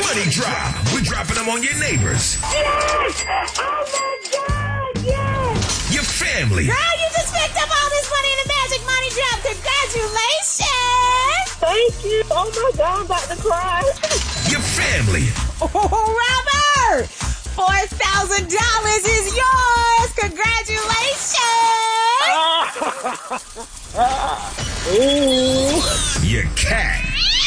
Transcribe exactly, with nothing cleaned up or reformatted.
Money drop. We're dropping them on your neighbors. Yes! Oh my God, yes! Your family. Girl, you just picked up all this money in the Magic Money Drop. Congratulations! Thank you. Oh my God, I'm about to cry. Your family. Oh, Robert! four thousand dollars is yours! Congratulations! Ooh. Your cat.